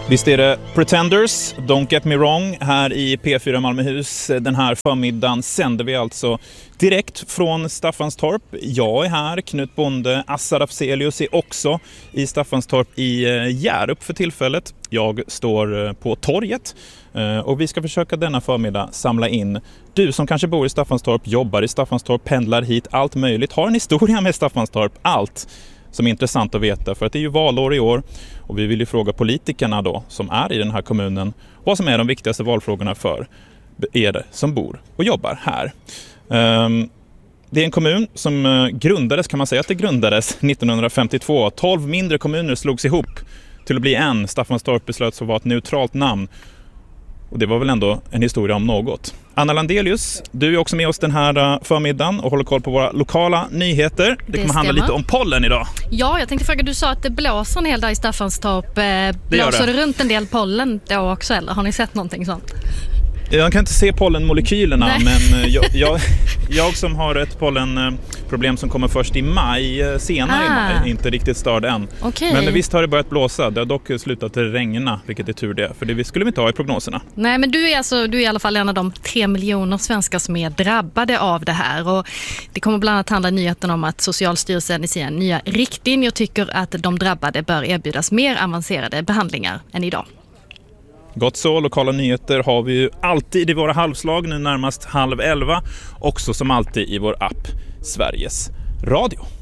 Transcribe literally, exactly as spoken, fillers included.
Visst är det Pretenders, Don't Get Me Wrong här i P fyra Malmöhus. Den här förmiddagen sänder vi alltså direkt från Staffanstorp. Jag är här, Knut Bonde, Assar Afzelius är också i Staffanstorp i Hjärup för tillfället. Jag står på torget och vi ska försöka denna förmiddag samla in du som kanske bor i Staffanstorp, jobbar i Staffanstorp, pendlar hit, allt möjligt, har en historia med Staffanstorp, allt som är intressant att veta, för att det är ju valår i år och vi vill ju fråga politikerna då som är i den här kommunen vad som är de viktigaste valfrågorna för er som bor och jobbar här. Um, det är en kommun som grundades, kan man säga att det grundades nittonhundrafemtiotvå. tolv mindre kommuner slogs ihop till att bli en. Staffanstorp beslöts att vara ett neutralt namn. Och det var väl ändå en historia om något. Anna Landelius, du är också med oss den här förmiddagen och håller koll på våra lokala nyheter. Det, det kommer handla lite om pollen idag. Ja, jag tänkte fråga, du sa att det blåser en hel dag i Staffanstorp. Blåser det. det runt en del pollen då också, eller har ni sett någonting sånt? Jag kan inte se pollenmolekylerna, Nej. men jag, jag, jag som har ett pollenproblem som kommer först i maj, senare ah. i maj, inte riktigt störd än. Okay. Men visst har det börjat blåsa, det har dock slutat regna, vilket är tur det, för det skulle vi inte ha i prognoserna. Nej, men du är, alltså, du är i alla fall en av de tre miljoner svenskar som är drabbade av det här, och det kommer bland annat handla nyheten om att Socialstyrelsen i sina nya riktlinjer tycker att de drabbade bör erbjudas mer avancerade behandlingar än idag. Gott så, lokala nyheter har vi ju alltid i våra halvslag, nu närmast halv elva, också som alltid i vår app Sveriges Radio.